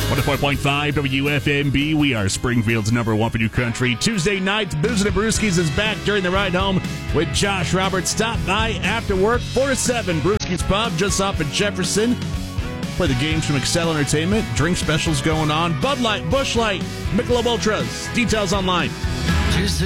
104.5 WFMB. We are Springfield's number one for new country. Tuesday night, Boozin' and Brewskis is back during the ride home with Josh Roberts. Stop by after work, 4 to 7. Brewskis Pub, just off at Jefferson. Play the games from Excel Entertainment. Drink specials going on. Bud Light, Busch Light, Michelob Ultras. Details online.